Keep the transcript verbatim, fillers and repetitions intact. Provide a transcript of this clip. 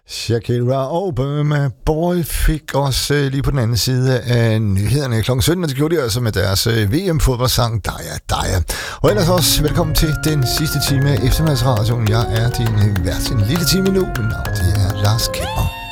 Shakira og Burma Boy fik os øh, lige på den anden side af nyhederne klokken sytten, og det gjorde de altså med deres øh, V M-fodboldsang Daya Daya. Og ellers også velkommen til den sidste time af Eftermiddagsradioen. Jeg er din øh, vært en lille time nu, men navn det er Lars Kemper.